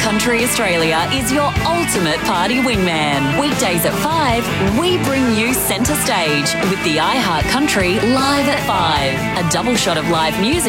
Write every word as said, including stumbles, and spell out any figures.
Country Australia is your ultimate party wingman. Weekdays at five, we bring you centre stage with the iHeart Country Live at five. A double shot of live music